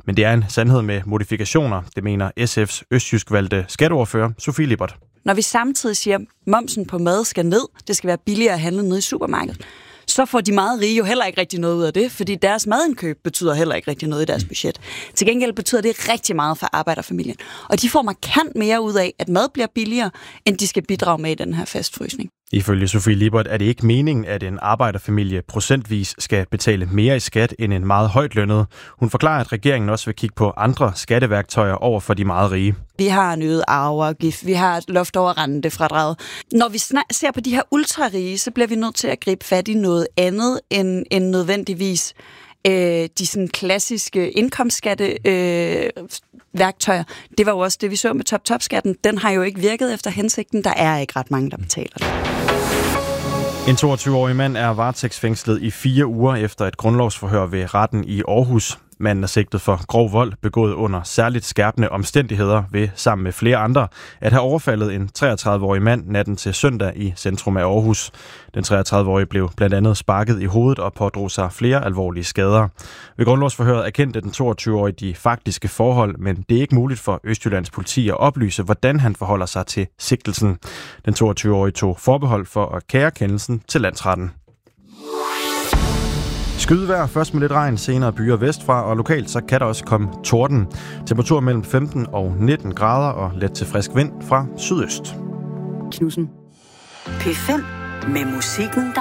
Men det er en sandhed med modifikationer, det mener SF's østjysk valgte skatteordfører Sofie Lippert. Når vi samtidig siger, at momsen på mad skal ned, det skal være billigere at handle nede i supermarkedet, så får de meget rige jo heller ikke rigtig noget ud af det, fordi deres madindkøb betyder heller ikke rigtig noget i deres budget. Til gengæld betyder det rigtig meget for arbejderfamilien. Og de får markant mere ud af, at mad bliver billigere, end de skal bidrage med i den her fastfrysning. Ifølge Sofie Lippert er det ikke meningen, at en arbejderfamilie procentvis skal betale mere i skat end en meget højt lønnet. Hun forklarer, at regeringen også vil kigge på andre skatteværktøjer over for de meget rige. Vi har en øget arveafgift, vi har et loft over rentefradraget. Når vi ser på de her ultrarige, så bliver vi nødt til at gribe fat i noget andet end nødvendigvis de sådan klassiske indkomstskatteværktøjer. Det var jo også det, vi så med top-top-skatten. Den har jo ikke virket efter hensigten. Der er ikke ret mange, der betaler det. En 22-årig mand er varetægtsfængslet i 4 uger efter et grundlovsforhør ved retten i Aarhus. Manden er sigtet for grov vold, begået under særligt skærpende omstændigheder ved, sammen med flere andre, at have overfaldet en 33-årig mand natten til søndag i centrum af Aarhus. Den 33-årige blev blandt andet sparket i hovedet og pådrog sig flere alvorlige skader. Ved grundlovsforhøret erkendte den 22-årige de faktiske forhold, men det er ikke muligt for Østjyllands politi at oplyse, hvordan han forholder sig til sigtelsen. Den 22-årige tog forbehold for at kære kendelsen til landsretten. Skydevejr, først med lidt regn, senere byer vestfra, og lokalt så kan der også komme torden. Temperatur mellem 15 og 19 grader og let til frisk vind fra sydøst. Knudsen. P5 med musikken, der